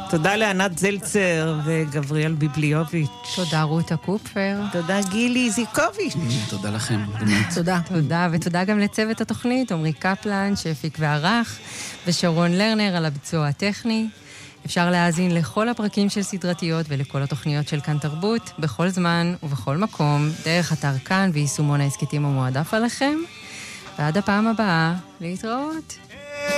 תודה לענת זלצר וגבריאל ביבליוביץ'. תודה רותה קופפר. תודה גילי זיקוביץ'. תודה לכם. תודה, ותודה גם לצוות התוכנית, עמרי קפלן, שהפיק וערך, ושרון לרנר על הביצוע הטכני. אפשר להאזין לכל הפרקים של סדרתיות ולכל התוכניות של כאן תרבות, בכל זמן ובכל מקום, דרך אתר כאן ויישומון העסקתים המועדף עליכם. ועד הפעם הבאה, להתראות.